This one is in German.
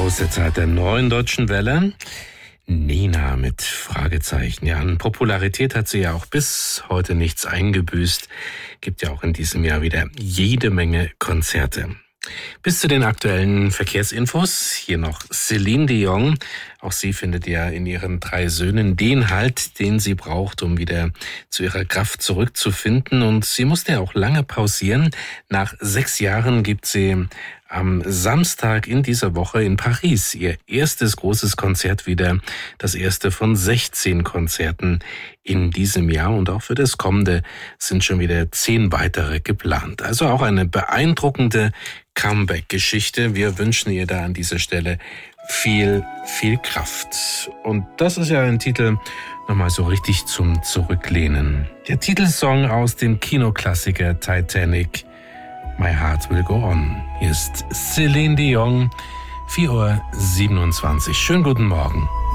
Auszeit der Neuen Deutschen Welle. Nena mit Fragezeichen. Ja, an Popularität hat sie ja auch bis heute nichts eingebüßt. Gibt ja auch in diesem Jahr wieder jede Menge Konzerte. Bis zu den aktuellen Verkehrsinfos hier noch Celine Dion. Auch sie findet ja in ihren 3 Söhnen den Halt, den sie braucht, um wieder zu ihrer Kraft zurückzufinden. Und sie musste ja auch lange pausieren. Nach 6 Jahren gibt sie am Samstag in dieser Woche in Paris ihr erstes großes Konzert wieder. Das erste von 16 Konzerten in diesem Jahr. Und auch für das kommende sind schon wieder 10 weitere geplant. Also auch eine beeindruckende Comeback-Geschichte. Wir wünschen ihr da an dieser Stelle viel, viel Kraft. Und das ist ja ein Titel nochmal so richtig zum Zurücklehnen. Der Titelsong aus dem Kinoklassiker Titanic, My Heart Will Go On. Hier ist Celine Dion, 4:27 Uhr. Schönen guten Morgen.